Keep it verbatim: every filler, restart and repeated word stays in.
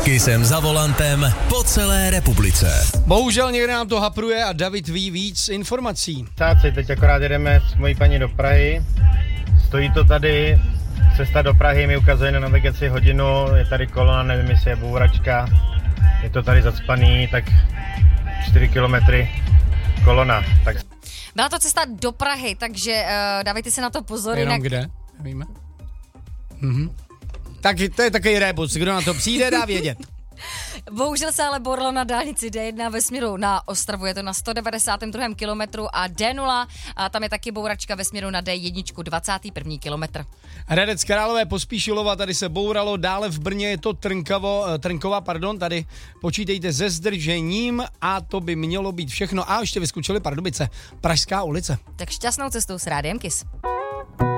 Kissem za volantem po celé republice. Bohužel někde nám to hapruje a David ví víc informací. Táci, teď akorát jedeme s mojí paní do Prahy. Stojí to tady, cesta do Prahy mi ukazuje na navigaci hodinu, je tady kolona, nevím, jestli je bouračka. Je to tady zacpaný, tak čtyři kilometry kolona. Tak... Byla to cesta do Prahy, takže uh, dávejte si na to pozor. Jenom jinak... kde? Nevíme. Mhm. Tak to je takový rebus, kdo na to přijde, dá vědět. Bohužel se ale bouralo na dálnici D jedna ve směru na Ostravu, je to na sto devadesátém druhém kilometru a D nula, a tam je taky bouračka ve směru na D jedna, dvacátý první kilometr. Hradec Králové, Pospíšilova, tady se bouralo, dále v Brně je to Trnkavo, Trnkova, pardon, tady počítejte se zdržením a to by mělo být všechno. A ještě vyskočili Pardubice, Pražská ulice. Tak šťastnou cestou s Rádiem Kiss.